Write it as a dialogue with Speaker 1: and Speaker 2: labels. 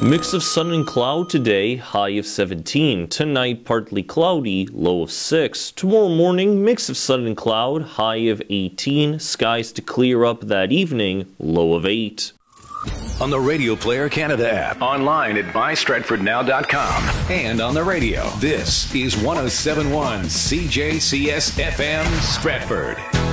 Speaker 1: Mix of sun and cloud today, high of 17. Tonight, partly cloudy, low of 6. Tomorrow morning, mix of sun and cloud, high of 18. Skies to clear up that evening, low of 8.
Speaker 2: On the Radio Player Canada app, online at mystratfordnow.com, and on the radio. This is 107.1 CJCS FM Stratford.